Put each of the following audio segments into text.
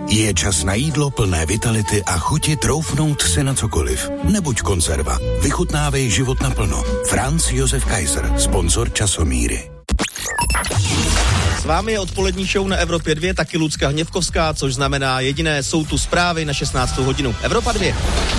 Je čas na jídlo plné vitality a chuti troufnout si na cokoliv. Nebuď konzerva. Vychutnávej život naplno. Franz Josef Kaiser, sponzor Časomíry. S vámi je odpolední show na Evropě 2, taky Lucka Hněvkovská, což znamená jediné, jsou tu zprávy na 16. hodinu. Evropa 2.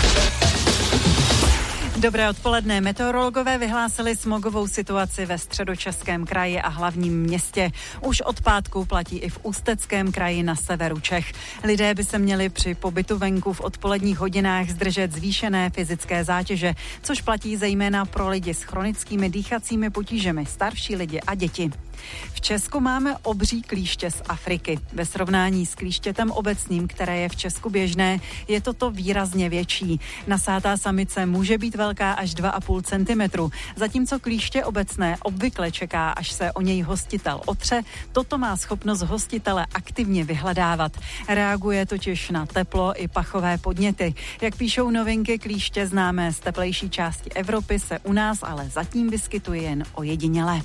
Dobré odpoledne. Meteorologové vyhlásili smogovou situaci ve Středočeském kraji a hlavním městě. Už od pátku platí i v Ústeckém kraji na severu Čech. Lidé by se měli při pobytu venku v odpoledních hodinách zdržet zvýšené fyzické zátěže, což platí zejména pro lidi s chronickými dýchacími potížemi, starší lidi a děti. V Česku máme obří klíště z Afriky. Ve srovnání s klíštětem obecným, které je v Česku běžné, je toto výrazně větší. Nasátá samice může být velká až 2,5 cm, zatímco klíště obecné obvykle čeká, až se o něj hostitel otře. Toto má schopnost hostitele aktivně vyhledávat. Reaguje totiž na teplo i pachové podněty. Jak píšou Novinky, klíště známé z teplejší části Evropy se u nás ale zatím vyskytuje jen ojediněle.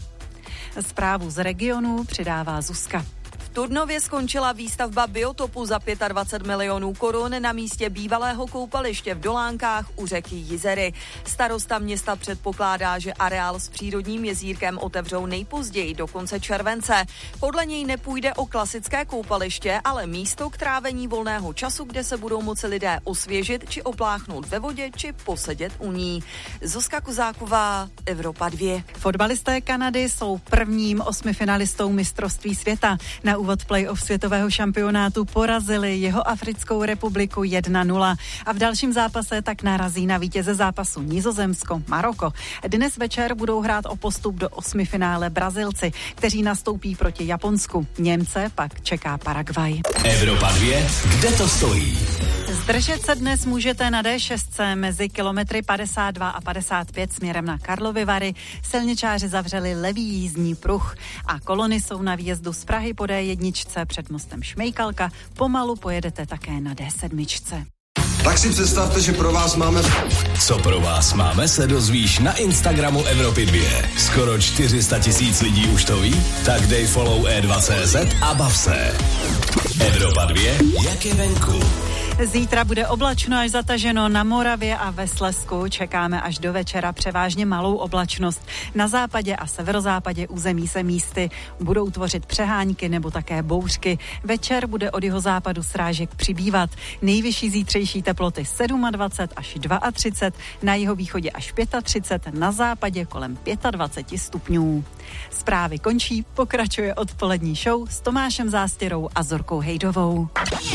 Zprávu z regionu přidává Zuzka. V Turnově skončila výstavba biotopu za 25 milionů korun na místě bývalého koupaliště v Dolánkách u řeky Jizery. Starosta města předpokládá, že areál s přírodním jezírkem otevřou nejpozději do konce července. Podle něj nepůjde o klasické koupaliště, ale místo k trávení volného času, kde se budou moci lidé osvěžit či opláchnout ve vodě či posedět u ní. Zuzka Kuzáková, Evropa 2. Fotbalisté Kanady jsou prvním 8 finalistou mistrovství světa. Na úvod play-off světového šampionátu porazili Jihoafrickou republiku 1-0 a v dalším zápase tak narazí na vítěze zápasu Nizozemsko, Maroko. Dnes večer budou hrát o postup do 8 finále Brazilci, kteří nastoupí proti Japonsku. Němce pak čeká Paraguay. Evropa 2, kde to stojí? Zdržet se dnes můžete na D6 mezi kilometry 52 a 55 směrem na Karlovy Vary. Silničáři zavřeli levý jízdní pruh a kolony jsou na výjezdu z Prahy po D1 před mostem Šmejkalka. Pomalu pojedete také na D7. Tak si představte, že pro vás máme... Co pro vás máme, se dozvíš na Instagramu Evropy 2. Skoro 400 000 lidí už to ví? Tak dej follow E2.cz a bav se. Evropa 2, jak je venku? Zítra bude oblačno až zataženo na Moravě a ve Slezsku. Čekáme až do večera převážně malou oblačnost. Na západě a severozápadě území se místy budou tvořit přehánky nebo také bouřky. Večer bude od jihozápadu srážek přibývat. Nejvyšší zítřejší teploty 27 až 32, na jihovýchodě až 35, na západě kolem 25 stupňů. Zprávy končí, pokračuje odpolední show s Tomášem Zástěrou a Zorkou Hejdovou.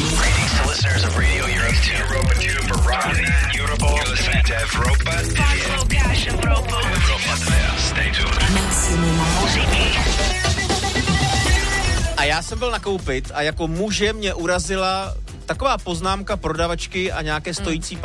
A já jsem byl nakoupit a jako muže mě urazila taková poznámka prodavačky a nějaké stojící